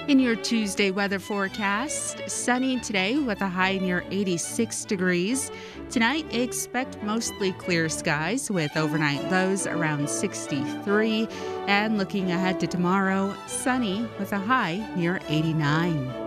In your Tuesday weather forecast, sunny today with a high near 86 degrees. Tonight, expect mostly clear skies with overnight lows around 63. And looking ahead to tomorrow, sunny with a high near 89.